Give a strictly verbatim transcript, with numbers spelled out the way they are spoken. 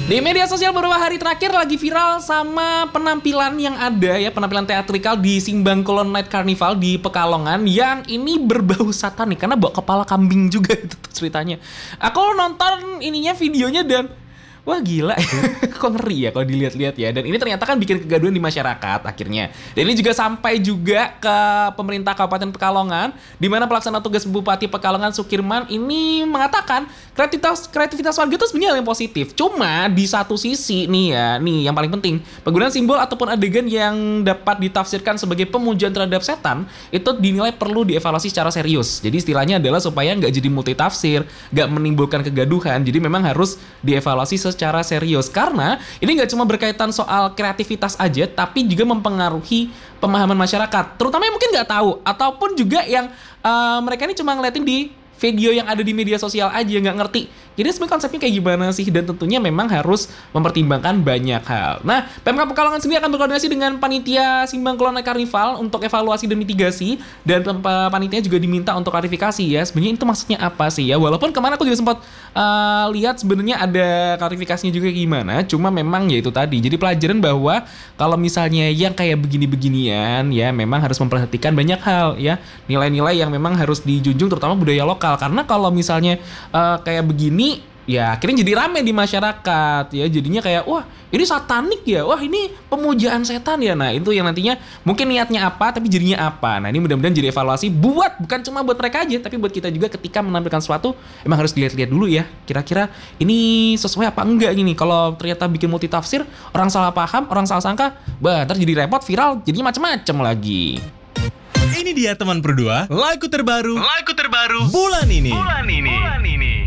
Di media sosial beberapa hari terakhir lagi viral sama penampilan yang ada ya, penampilan teatrikal di Simbang Kulon Night Carnival di Pekalongan yang ini berbau satanik karena bawa kepala kambing juga itu ceritanya. Aku nonton ininya videonya dan wah gila, kok ngeri ya kalau dilihat-lihat ya. Dan ini ternyata kan bikin kegaduhan di masyarakat akhirnya. Dan ini juga sampai juga ke pemerintah Kabupaten Pekalongan, di mana pelaksana tugas Bupati Pekalongan Sukirman ini mengatakan kreativitas kreativitas warga itu sebenarnya yang positif. Cuma di satu sisi nih ya, nih yang paling penting, penggunaan simbol ataupun adegan yang dapat ditafsirkan sebagai pemujaan terhadap setan itu dinilai perlu dievaluasi secara serius. Jadi istilahnya adalah supaya nggak jadi multitafsir, nggak menimbulkan kegaduhan. Jadi memang harus dievaluasi secara serius karena ini nggak cuma berkaitan soal kreativitas aja, tapi juga mempengaruhi pemahaman masyarakat, terutama yang mungkin nggak tahu ataupun juga yang uh, mereka ini cuma ngeliatin di video yang ada di media sosial aja, nggak ngerti. Jadi sebenarnya konsepnya kayak gimana sih, dan tentunya memang harus mempertimbangkan banyak hal. Nah, Pemkab Pekalongan sendiri akan berkoordinasi dengan panitia Simbang Kulon Night Carnival untuk evaluasi dan mitigasi, dan panitia juga diminta untuk klarifikasi ya. Sebenarnya itu maksudnya apa sih ya? Walaupun kemarin aku juga sempat uh, lihat sebenarnya ada klarifikasinya juga gimana, cuma memang ya itu tadi. Jadi pelajaran bahwa kalau misalnya yang kayak begini-beginian ya memang harus memperhatikan banyak hal ya. Nilai-nilai yang memang harus dijunjung terutama budaya lokal. Karena kalau misalnya uh, kayak begini ya akhirnya jadi rame di masyarakat ya, jadinya kayak wah ini satanik ya, wah ini pemujaan setan ya. Nah itu yang nantinya mungkin niatnya apa tapi jadinya apa. Nah ini mudah-mudahan jadi evaluasi buat bukan cuma buat mereka aja tapi buat kita juga ketika menampilkan sesuatu. Emang harus dilihat-lihat dulu ya kira-kira ini sesuai apa enggak gini. Kalau ternyata bikin multitafsir, orang salah paham, orang salah sangka, bah ntar jadi repot, viral, jadinya macem-macem lagi. Ini dia teman berdua, lagu terbaru, lagu terbaru bulan ini. Bulan ini. Bulan ini.